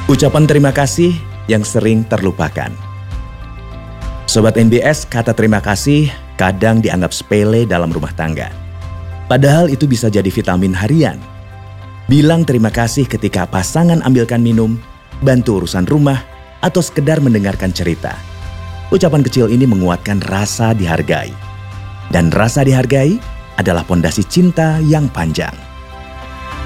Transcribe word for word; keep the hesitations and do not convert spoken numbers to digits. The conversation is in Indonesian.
Ucapan terima kasih yang sering terlupakan. Sobat N B S, kata terima kasih kadang dianggap sepele dalam rumah tangga. Padahal itu bisa jadi vitamin harian. Bilang terima kasih ketika pasangan ambilkan minum, bantu urusan rumah, atau sekedar mendengarkan cerita. Ucapan kecil ini menguatkan rasa dihargai. Dan rasa dihargai adalah pondasi cinta yang panjang.